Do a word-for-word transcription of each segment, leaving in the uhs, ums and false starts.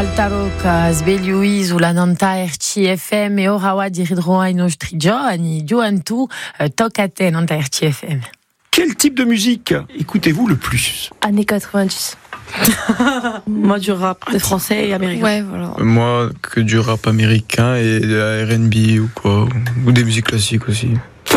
Altaroka sbeliuizu la nanta R C F M e orawa diridroa i nostri giovani giovantu tocca a te nanta R C F M. Quel type de musique écoutez-vous le plus ? Années quatre-vingt-dix. Moi, du rap français et américain. Ouais, voilà. Moi, que du rap américain et de la R and B ou quoi, ou des musiques classiques aussi.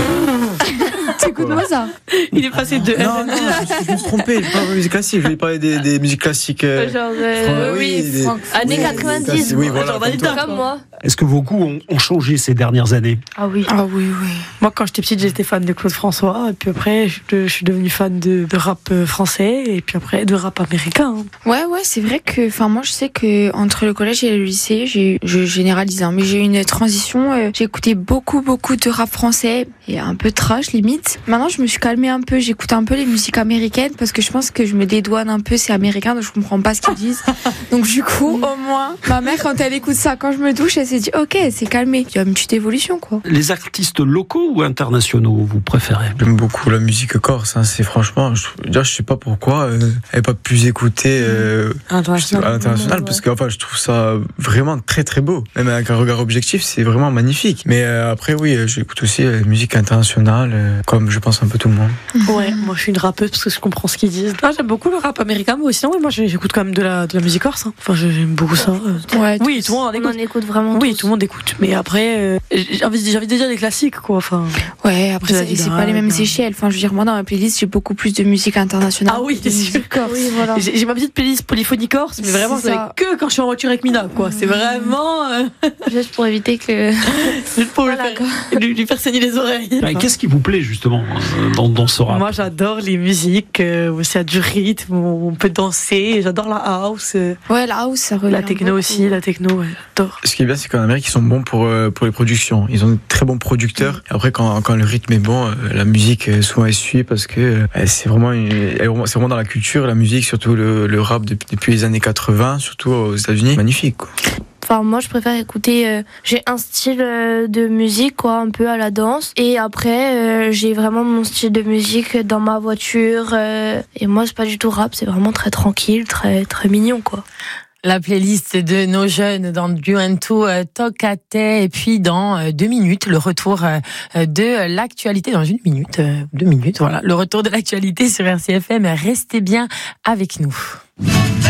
T'écoutes moi ça ? Il est passé de Non, non, je, je me suis trompé, je parle de musique classique, je vais parler des, des musiques classiques. Euh, Genre, euh, Fran- oui, des- Franck. Années oui, quatre-vingt-dix. classiques, oui, voilà, genre comme Dalida, toi. Comme moi. Est-ce que vos goûts ont, ont changé ces dernières années ? Ah oui. Ah oui, oui. Moi, quand j'étais petite, j'étais fan de Claude François. Et puis après, je, je suis devenue fan de, de rap français. Et puis après, de rap américain. Ouais, ouais, c'est vrai que, enfin, moi, je sais que entre le collège et le lycée, j'ai, je généralise, hein, mais j'ai eu une transition. Euh, j'ai écouté beaucoup, beaucoup de rap français et un peu trash limite. Maintenant, je me suis calmée un peu. J'écoute un peu les musiques américaines parce que je pense que je me dédouane un peu. C'est américain, donc je comprends pas ce qu'ils disent. Donc du coup, au moins, ma mère, quand elle écoute ça, quand je me douche, elle s'est dit, ok, c'est calmé. Il y a une petite évolution, quoi. Les artistes locaux ou internationaux, vous préférez ? J'aime beaucoup la musique corse, hein, c'est franchement, je, déjà, je sais pas pourquoi euh, elle n'est pas plus écoutée euh, International. à l'international, parce que enfin, je trouve ça vraiment très très beau. Même avec un regard objectif, c'est vraiment magnifique. Mais euh, après, oui, j'écoute aussi la musique internationale, euh, comme je pense un peu tout le monde. Ouais, moi je suis une rappeuse parce que je comprends ce qu'ils disent. Ah, j'aime beaucoup le rap américain, mais sinon, oui, moi j'écoute quand même de la, de la musique corse. Hein. Enfin, j'aime beaucoup ça. Ouais. Oui, tout le monde en On écoute. en écoute vraiment. Oui, tous. tout le monde écoute. Mais après, euh, j'ai, envie, de- j'ai envie de dire des classiques, quoi. Enfin, Ouais, après, De la c'est, c'est Dida, pas les mêmes ben. échelles. Enfin, je veux dire, moi, dans ma playlist, j'ai beaucoup plus de musique internationale. Ah oui, que de c'est sûr. musique corse. Oui, voilà. j'ai, j'ai ma petite playlist polyphonie corse, mais vraiment, C'est c'est ça. que quand je suis en voiture avec Mina, quoi. C'est vraiment euh, Juste pour éviter que. juste pour Voilà, lui, faire, lui, lui faire saigner les oreilles. Et qu'est-ce qui vous plaît justement euh, dans, dans ce rap ? Moi, j'adore les musiques euh, où c'est du rythme, où on peut danser. J'adore la house, euh, Ouais, la house, ça revient. la techno beaucoup. aussi, la techno, ouais, j'adore. Ce qui est bien, c'est qu'en Amérique, ils sont bons pour, euh, pour les productions. Ils ont de très bons producteurs. Et après, quand, quand le rythme est bon, euh, la musique, euh, souvent, elle suit parce que euh, c'est, vraiment une- elle est vraiment- c'est vraiment dans la culture, la musique, surtout le, le rap depuis, depuis les années quatre-vingts, surtout aux États-Unis. Magnifique, quoi. Enfin, moi, je préfère écouter. Euh, j'ai un style euh, de musique, quoi, un peu à la danse. Et après, euh, j'ai vraiment mon style de musique dans ma voiture. Euh, et moi, c'est pas du tout rap, c'est vraiment très tranquille, très très mignon, quoi. La playlist de nos jeunes dans Juventus euh, Tocca a te, et puis dans euh, deux minutes, le retour euh, de l'actualité, dans une minute, euh, deux minutes, voilà, le retour de l'actualité sur R C F M. Restez bien avec nous.